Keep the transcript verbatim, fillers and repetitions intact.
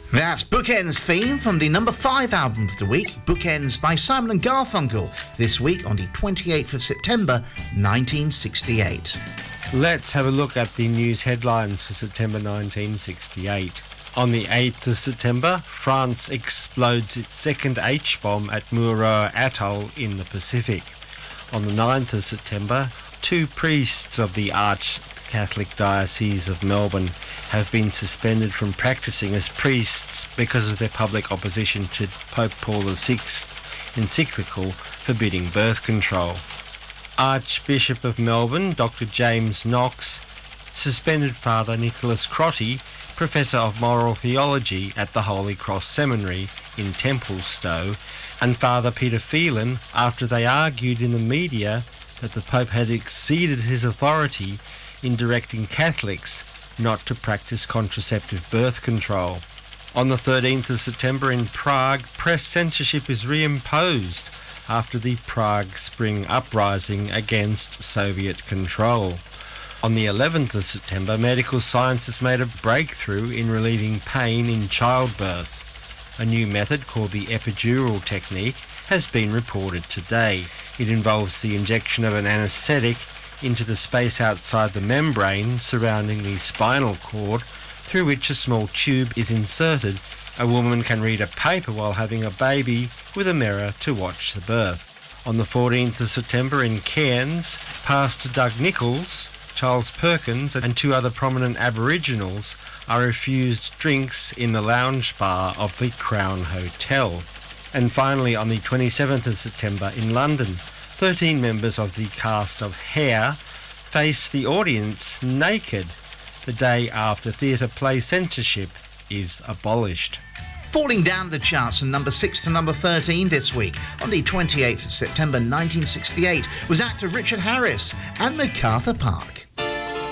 That's Bookends theme from the number five album of the week, Bookends by Simon and Garfunkel, this week on the twenty-eighth of September, nineteen sixty-eight. Let's have a look at the news headlines for September nineteen sixty-eight. On the eighth of September, France explodes its second H-bomb at Mururoa Atoll in the Pacific. On the ninth of September, two priests of the Arch-Catholic Diocese of Melbourne have been suspended from practising as priests because of their public opposition to Pope Paul the sixth encyclical forbidding birth control. Archbishop of Melbourne, Doctor James Knox, suspended Father Nicholas Crotty, Professor of Moral Theology at the Holy Cross Seminary in Templestowe, and Father Peter Phelan after they argued in the media that the Pope had exceeded his authority in directing Catholics not to practice contraceptive birth control. On the thirteenth of September in Prague, press censorship is reimposed after the Prague Spring Uprising against Soviet control. On the eleventh of September, medical science has made a breakthrough in relieving pain in childbirth. A new method called the epidural technique has been reported today. It involves the injection of an anaesthetic into the space outside the membrane surrounding the spinal cord, through which a small tube is inserted. A woman can read a paper while having a baby with a mirror to watch the birth. On the fourteenth of September in Cairns, Pastor Doug Nichols, Charles Perkins and two other prominent Aboriginals are refused drinks in the lounge bar of the Crown Hotel. And finally, on the twenty-seventh of September in London, thirteen members of the cast of Hair face the audience naked the day after theatre play censorship is abolished. Falling down the charts from number six to number thirteen this week, on the twenty-eighth of September nineteen sixty-eight, was actor Richard Harris and MacArthur Park.